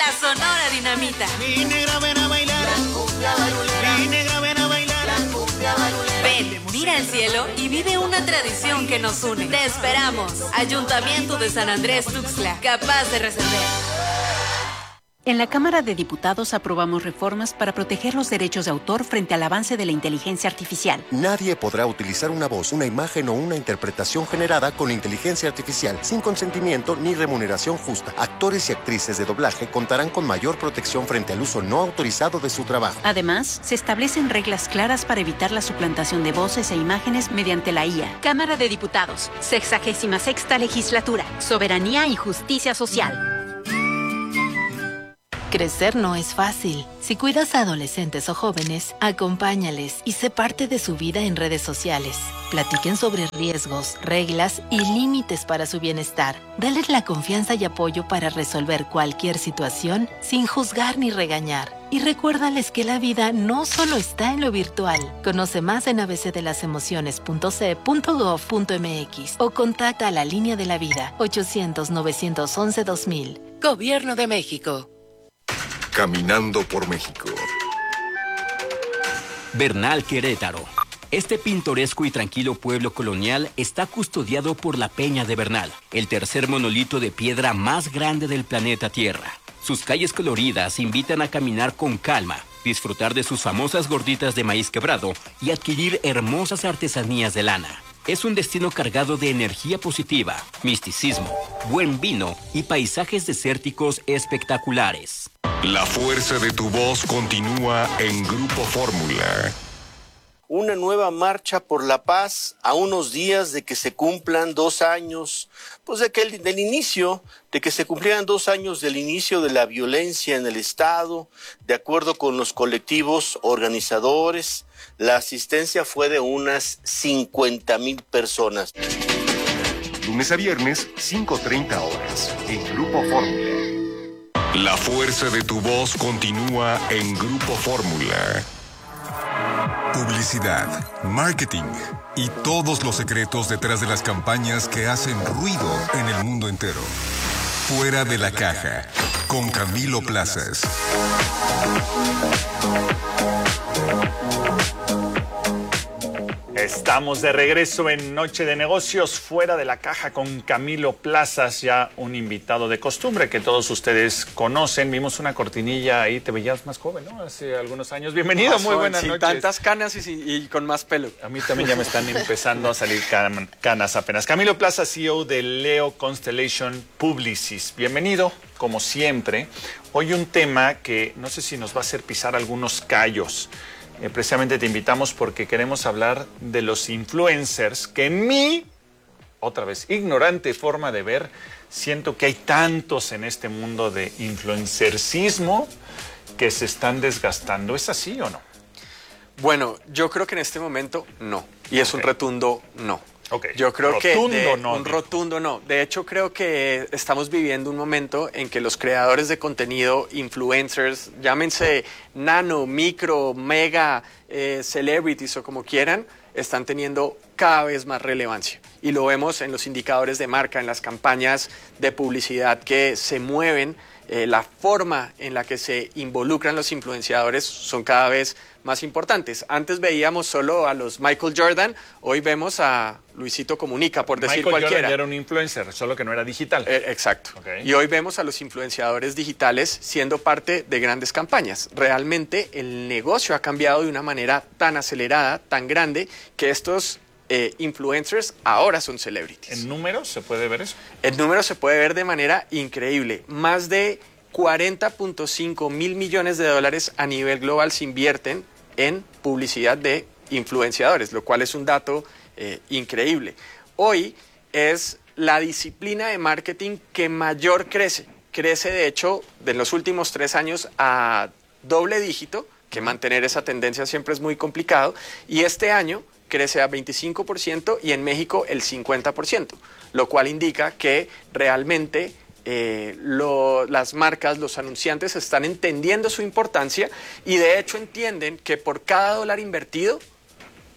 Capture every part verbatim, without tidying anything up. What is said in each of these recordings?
La Sonora Dinamita. Mi negra, ven a bailar. La cumbia barulera. Mi negra, ven a bailar. La cumbia barulera. Ven, mira el cielo y vive una tradición que nos une. Te esperamos. Ayuntamiento de San Andrés Tuxtla, capaz de resolver. En la Cámara de Diputados aprobamos reformas para proteger los derechos de autor frente al avance de la inteligencia artificial. Nadie podrá utilizar una voz, una imagen o una interpretación generada con inteligencia artificial sin consentimiento ni remuneración justa. Actores y actrices de doblaje contarán con mayor protección frente al uso no autorizado de su trabajo. Además, se establecen reglas claras para evitar la suplantación de voces e imágenes mediante la I A. Cámara de Diputados, sexagésima sexta legislatura, soberanía y justicia social. Crecer no es fácil. Si cuidas a adolescentes o jóvenes, acompáñales y sé parte de su vida en redes sociales. Platiquen sobre riesgos, reglas y límites para su bienestar. Dales la confianza y apoyo para resolver cualquier situación sin juzgar ni regañar. Y recuérdales que la vida no solo está en lo virtual. Conoce más en a b c de las emociones punto c e punto gov punto m x o contacta a la Línea de la Vida ochocientos, novecientos once, dos mil. Gobierno de México. Caminando por México. Bernal, Querétaro. Este pintoresco y tranquilo pueblo colonial está custodiado por la Peña de Bernal, el tercer monolito de piedra más grande del planeta Tierra. Sus calles coloridas invitan a caminar con calma, disfrutar de sus famosas gorditas de maíz quebrado y adquirir hermosas artesanías de lana. Es un destino cargado de energía positiva, misticismo, buen vino y paisajes desérticos espectaculares. La fuerza de tu voz continúa en Grupo Fórmula. Una nueva marcha por la paz a unos días de que se cumplan dos años, pues de que el, del inicio, de que se cumplieran dos años del inicio de la violencia en el Estado, de acuerdo con los colectivos organizadores, la asistencia fue de unas cincuenta mil personas. Lunes a viernes, cinco treinta horas, en Grupo Fórmula. La fuerza de tu voz continúa en Grupo Fórmula. Publicidad, marketing y todos los secretos detrás de las campañas que hacen ruido en el mundo entero. Fuera de la caja, con Camilo Plazas. Estamos de regreso en Noche de Negocios, Fuera de la Caja, con Camilo Plazas, ya un invitado de costumbre que todos ustedes conocen. Vimos una cortinilla ahí, te veías más joven, ¿no? Hace algunos años. Bienvenido, más muy joven, buenas sin noches. Sin tantas canas y, y con más pelo. A mí también ya me están empezando a salir can, canas apenas. Camilo Plazas, C E O de Leo Constellation Publicis. Bienvenido, como siempre. Hoy un tema que no sé si nos va a hacer pisar algunos callos. Eh, precisamente te invitamos porque queremos hablar de los influencers, que en mi, otra vez, ignorante forma de ver, siento que hay tantos en este mundo de influencercismo que se están desgastando. ¿Es así o no? Bueno, yo creo que en este momento no, y es okay. un rotundo no. Okay. Yo creo rotundo que de, no, un rotundo no. De hecho, creo que estamos viviendo un momento en que los creadores de contenido, influencers, llámense nano, micro, mega, eh, celebrities o como quieran, están teniendo cada vez más relevancia. Y lo vemos en los indicadores de marca, en las campañas de publicidad que se mueven. Eh, la forma en la que se involucran los influenciadores son cada vez más importantes. Antes veíamos solo a los Michael Jordan, hoy vemos a Luisito Comunica, por decir Michael cualquiera. Jordan ya era un influencer, solo que no era digital. Eh, exacto. Okay. Y hoy vemos a los influenciadores digitales siendo parte de grandes campañas. Realmente el negocio ha cambiado de una manera tan acelerada, tan grande, que estos Eh, influencers ahora son celebrities. ¿En números se puede ver eso? En números se puede ver de manera increíble. Más de cuarenta punto cinco mil millones de dólares a nivel global se invierten en publicidad de influenciadores, lo cual es un dato eh, increíble. Hoy es la disciplina de marketing que mayor crece. Crece, de hecho, de los últimos tres años a doble dígito, que mantener esa tendencia siempre es muy complicado, y este año crece a veinticinco por ciento y en México el cincuenta por ciento, lo cual indica que realmente eh, lo, las marcas, los anunciantes están entendiendo su importancia y de hecho entienden que por cada dólar invertido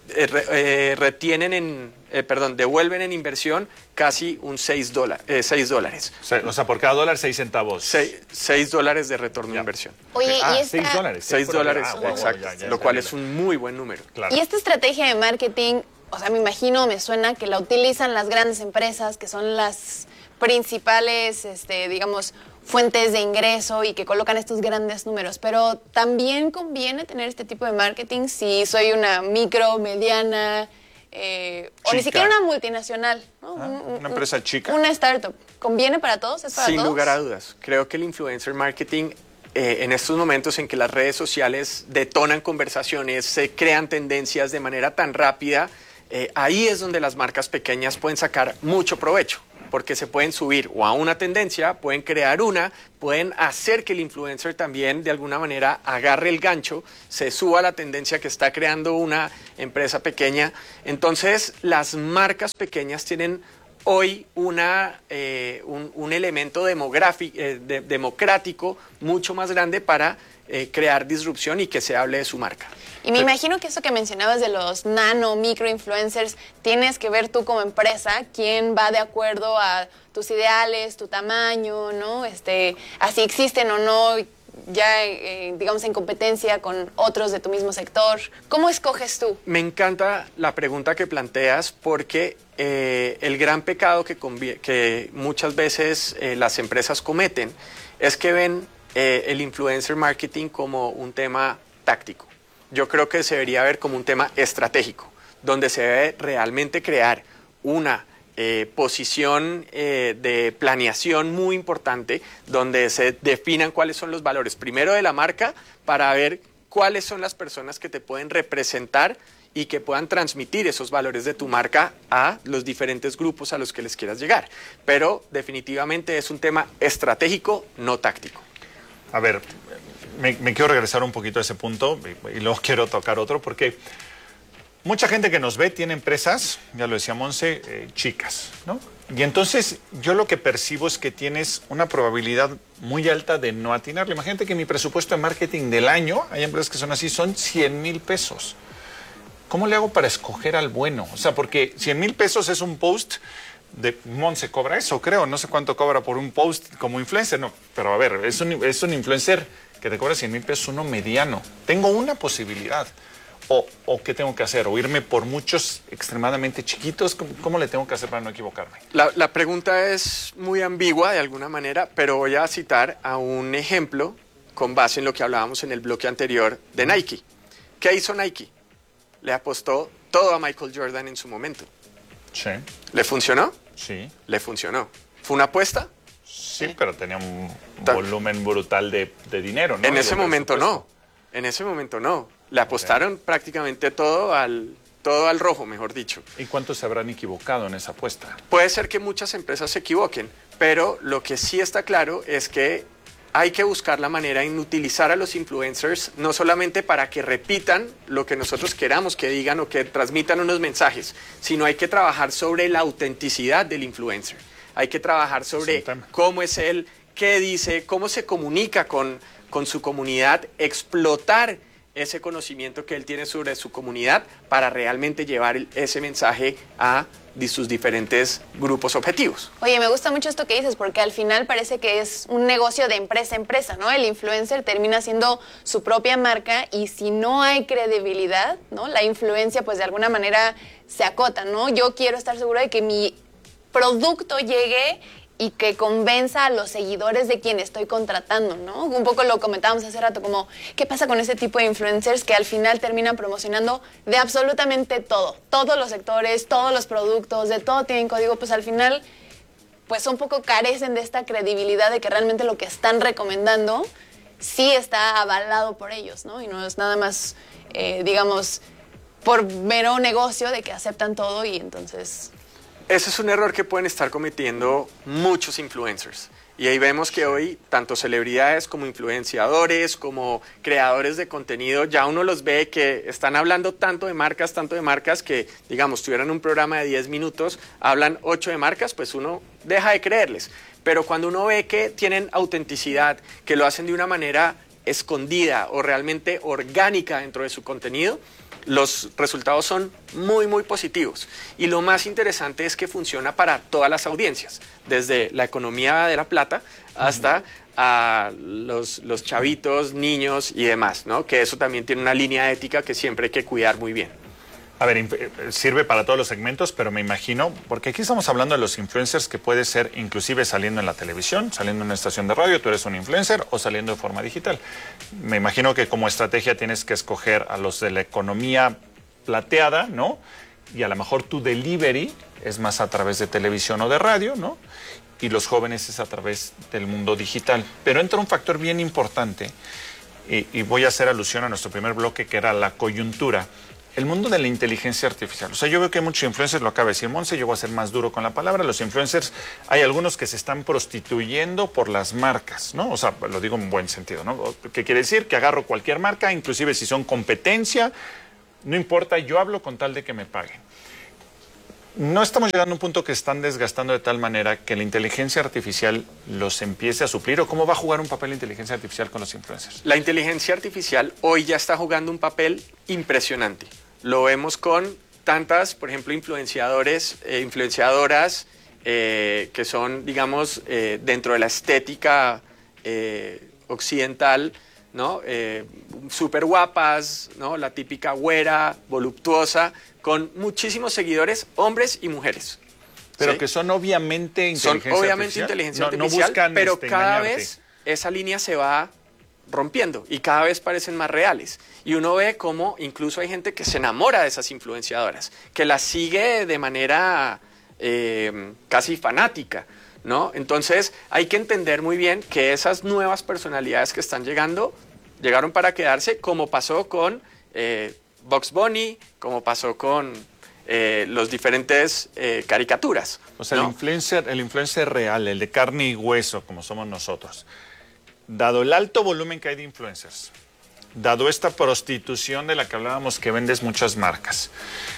eh, re, eh, retienen en, eh, perdón, devuelven en inversión casi un seis dólares. Eh, seis dólares. O sea, o sea, por cada dólar, seis centavos. seis dólares de retorno de inversión. Oye, ah, y esta... seis dólares. seis dólares, ah, wow, exacto. ya, ya, lo cual ya, es un muy buen número. Claro. Y esta estrategia de marketing, o sea, me imagino, me suena que la utilizan las grandes empresas, que son las principales, este, digamos, fuentes de ingreso y que colocan estos grandes números. Pero también conviene tener este tipo de marketing si soy una micro, mediana, eh, o ni siquiera una multinacional, ¿no? Ah, un, una empresa chica. Una startup. ¿Conviene para todos? ¿Es para Sin todos? lugar a dudas. Creo que el influencer marketing, eh, en estos momentos en que las redes sociales detonan conversaciones, se crean tendencias de manera tan rápida, eh, ahí es donde las marcas pequeñas pueden sacar mucho provecho, porque se pueden subir o a una tendencia, pueden crear una, pueden hacer que el influencer también de alguna manera agarre el gancho, se suba a la tendencia que está creando una empresa pequeña. Entonces, las marcas pequeñas tienen hoy una, eh, un, un elemento demográfico, eh, de, democrático mucho más grande para eh, crear disrupción y que se hable de su marca. Y me imagino que eso que mencionabas de los nano, micro influencers, tienes que ver tú como empresa quién va de acuerdo a tus ideales, tu tamaño, ¿no? Este, así existen o no, ya eh, digamos en competencia con otros de tu mismo sector. ¿Cómo escoges tú? Me encanta la pregunta que planteas porque eh, el gran pecado que, que muchas veces eh, las empresas cometen es que ven eh, el influencer marketing como un tema táctico. Yo creo que se debería ver como un tema estratégico, donde se debe realmente crear una eh, posición eh, de planeación muy importante, donde se definan cuáles son los valores, primero de la marca, para ver cuáles son las personas que te pueden representar y que puedan transmitir esos valores de tu marca a los diferentes grupos a los que les quieras llegar. Pero definitivamente es un tema estratégico, no táctico. A ver, me, me quiero regresar un poquito a ese punto y, y luego quiero tocar otro porque mucha gente que nos ve tiene empresas, ya lo decía Monse, eh, chicas, ¿no? Y entonces yo lo que percibo es que tienes una probabilidad muy alta de no atinarle. Imagínate que mi presupuesto de marketing del año, hay empresas que son así, son cien mil pesos. ¿Cómo le hago para escoger al bueno? O sea, porque cien mil pesos es un post de Monse cobra eso, creo. No sé cuánto cobra por un post como influencer. No, pero a ver, es un, es un influencer que te cobra cien mil pesos, uno mediano. Tengo una posibilidad. O, o ¿qué tengo que hacer? ¿O irme por muchos extremadamente chiquitos? ¿Cómo, cómo le tengo que hacer para no equivocarme? La, la pregunta es muy ambigua de alguna manera, pero voy a citar a un ejemplo con base en lo que hablábamos en el bloque anterior de Nike. ¿Qué hizo Nike? Le apostó todo a Michael Jordan en su momento. Sí. ¿Le funcionó? Sí. Le funcionó. ¿Fue una apuesta? Sí, sí. Pero tenía un volumen brutal de, de dinero, ¿no? En ese momento no. En ese momento no. Le apostaron okay. prácticamente todo al, todo al rojo, mejor dicho. ¿Y cuántos se habrán equivocado en esa apuesta? Puede ser que muchas empresas se equivoquen, pero lo que sí está claro es que hay que buscar la manera en utilizar a los influencers no solamente para que repitan lo que nosotros queramos que digan o que transmitan unos mensajes, sino hay que trabajar sobre la autenticidad del influencer. Hay que trabajar sobre cómo es él, qué dice, cómo se comunica con, con su comunidad, explotar ese conocimiento que él tiene sobre su comunidad para realmente llevar ese mensaje a sus diferentes grupos objetivos. Oye, me gusta mucho esto que dices porque al final parece que es un negocio de empresa a empresa, ¿no? El influencer termina siendo su propia marca y si no hay credibilidad, ¿no? La influencia pues de alguna manera se acota, ¿no? Yo quiero estar segura de que mi producto llegue y que convenza a los seguidores de quien estoy contratando, ¿no? Un poco lo comentábamos hace rato, como, ¿qué pasa con ese tipo de influencers que al final terminan promocionando de absolutamente todo? Todos los sectores, todos los productos, de todo tienen código, pues al final, pues un poco carecen de esta credibilidad de que realmente lo que están recomendando sí está avalado por ellos, ¿no? Y no es nada más, eh, digamos, por mero negocio de que aceptan todo y entonces... Ese es un error que pueden estar cometiendo muchos influencers. Y ahí vemos que hoy tanto celebridades como influenciadores, como creadores de contenido, ya uno los ve que están hablando tanto de marcas, tanto de marcas que, digamos, tuvieran un programa de diez minutos, hablan ocho de marcas, pues uno deja de creerles. Pero cuando uno ve que tienen autenticidad, que lo hacen de una manera escondida o realmente orgánica dentro de su contenido, los resultados son muy, muy positivos. Y lo más interesante es que funciona para todas las audiencias, desde la economía de la plata hasta a los, los chavitos, niños y demás, ¿no? Que eso también tiene una línea ética que siempre hay que cuidar muy bien. A ver, sirve para todos los segmentos, pero me imagino, porque aquí estamos hablando de los influencers que puede ser inclusive saliendo en la televisión, saliendo en una estación de radio, tú eres un influencer, o saliendo de forma digital. Me imagino que como estrategia tienes que escoger a los de la economía plateada, ¿no? Y a lo mejor tu delivery es más a través de televisión o de radio, ¿no? Y los jóvenes es a través del mundo digital. Pero entra un factor bien importante, y, y voy a hacer alusión a nuestro primer bloque, que era la coyuntura. El mundo de la inteligencia artificial. O sea, yo veo que hay muchos influencers, lo acaba de decir Monse, yo voy a ser más duro con la palabra. Los influencers, hay algunos que se están prostituyendo por las marcas, ¿no? O sea, lo digo en buen sentido, ¿no? ¿Qué quiere decir? Que agarro cualquier marca, inclusive si son competencia, no importa, yo hablo con tal de que me paguen. No estamos llegando a un punto que están desgastando de tal manera que la inteligencia artificial los empiece a suplir, ¿o cómo va a jugar un papel la inteligencia artificial con los influencers? La inteligencia artificial hoy ya está jugando un papel impresionante. Lo vemos con tantas, por ejemplo, influenciadores, eh, influenciadoras eh, que son, digamos, eh, dentro de la estética eh, occidental, ¿no? Eh, súper guapas, ¿no? La típica güera, voluptuosa, con muchísimos seguidores, hombres y mujeres. Pero ¿sí? que son obviamente inteligencia son obviamente artificial. inteligencia no, artificial, no buscan, pero este, cada engañarte. vez esa línea se va rompiendo y cada vez parecen más reales. Y uno ve cómo incluso hay gente que se enamora de esas influenciadoras, que las sigue de manera eh, casi fanática, ¿no? Entonces hay que entender muy bien que esas nuevas personalidades que están llegando, llegaron para quedarse, como pasó con eh, Bugs Bunny, como pasó con eh, los diferentes eh, caricaturas. O sea, ¿no? el influencer, el influencer real, el de carne y hueso, como somos nosotros, dado el alto volumen que hay de influencers, dado esta prostitución de la que hablábamos, que vendes muchas marcas,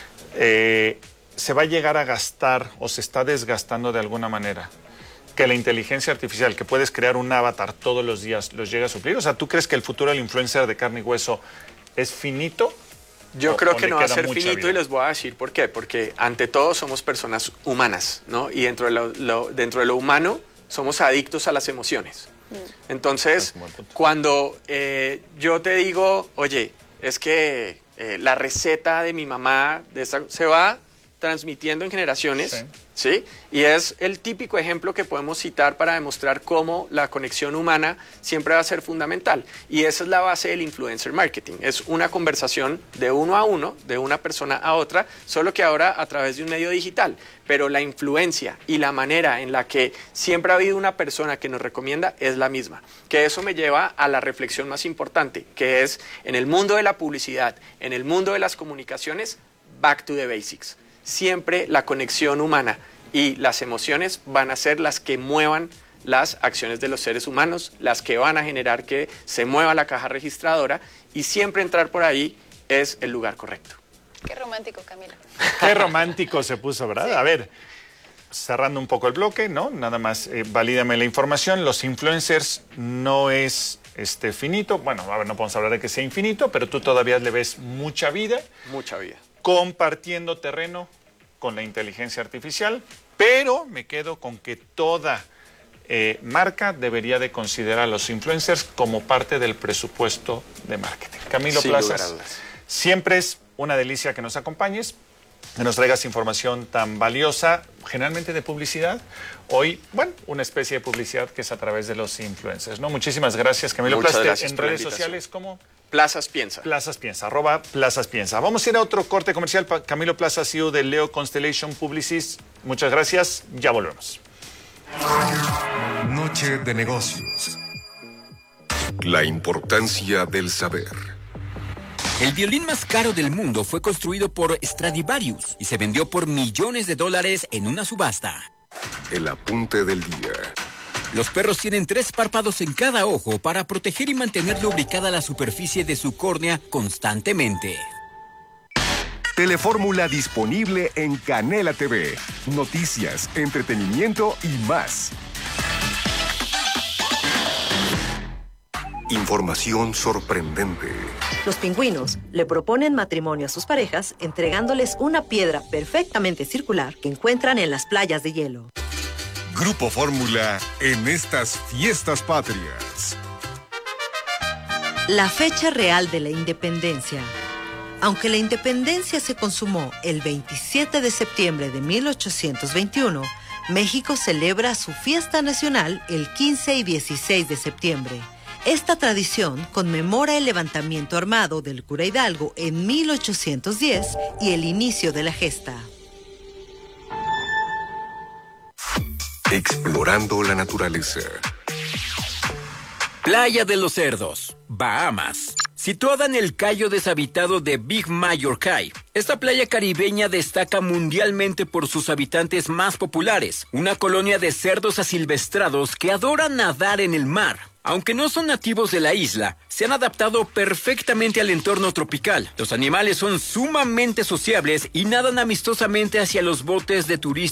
eh, se va a llegar a gastar o se está desgastando de alguna manera que la inteligencia artificial, que puedes crear un avatar todos los días, los llega a suplir. O sea, ¿tú crees que el futuro del influencer de carne y hueso es finito? Yo o, creo o que le no va a queda ser mucha finito vida? y les voy a decir por qué. Porque ante todo somos personas humanas, ¿no? Y dentro de lo, lo- dentro de lo humano somos adictos a las emociones. Entonces, cuando eh, yo te digo, oye, es que eh, la receta de mi mamá de esta, se va transmitiendo en generaciones, Sí. ¿sí? Y es el típico ejemplo que podemos citar para demostrar cómo la conexión humana siempre va a ser fundamental. Y esa es la base del influencer marketing. Es una conversación de uno a uno, de una persona a otra, solo que ahora a través de un medio digital. Pero la influencia y la manera en la que siempre ha habido una persona que nos recomienda es la misma. Que eso me lleva a la reflexión más importante, que es en el mundo de la publicidad, en el mundo de las comunicaciones, back to the basics. Siempre la conexión humana y las emociones van a ser las que muevan las acciones de los seres humanos, las que van a generar que se mueva la caja registradora, y siempre entrar por ahí es el lugar correcto. Qué romántico, Camilo. Qué romántico se puso, ¿verdad? Sí. A ver, cerrando un poco el bloque, ¿no? Nada más, eh, valídame la información. Los influencers no es este, finito. Bueno, a ver, no podemos hablar de que sea infinito, pero tú todavía le ves mucha vida. Mucha vida. Compartiendo terreno con la inteligencia artificial, pero me quedo con que toda eh, marca debería de considerar a los influencers como parte del presupuesto de marketing. Camilo Sin lugar a Plazas, dudas. siempre es una delicia que nos acompañes, que nos traigas información tan valiosa, generalmente de publicidad. Hoy, bueno, una especie de publicidad que es a través de los influencers, ¿no? Muchísimas gracias, Camilo Muchas Plazas. gracias En por la redes invitación. sociales, ¿cómo? Plazas Piensa. Plazas Piensa, arroba Plazas Piensa. Vamos a ir a otro corte comercial. Pa- Camilo Plazas, C E O de Leo Constellation Publicis. Muchas gracias. Ya volvemos. Noche de negocios. La importancia del saber. El violín más caro del mundo fue construido por Stradivarius y se vendió por millones de dólares en una subasta. El apunte del día. Los perros tienen tres párpados en cada ojo para proteger y mantener lubricada la superficie de su córnea constantemente. Telefórmula disponible en Canela T V. Noticias, entretenimiento y más. Información sorprendente. Los pingüinos le proponen matrimonio a sus parejas entregándoles una piedra perfectamente circular que encuentran en las playas de hielo. Grupo Fórmula en estas fiestas patrias. La fecha real de la independencia. Aunque la independencia se consumó el veintisiete de septiembre de mil ochocientos veintiuno, México celebra su fiesta nacional el quince y dieciséis de septiembre. Esta tradición conmemora el levantamiento armado del cura Hidalgo en mil ochocientos diez y el inicio de la gesta. Explorando la naturaleza. Playa de los Cerdos, Bahamas. Situada en el cayo deshabitado de Big Major Cay, esta playa caribeña destaca mundialmente por sus habitantes más populares, una colonia de cerdos asilvestrados que adoran nadar en el mar. Aunque no son nativos de la isla, se han adaptado perfectamente al entorno tropical. Los animales son sumamente sociables y nadan amistosamente hacia los botes de turistas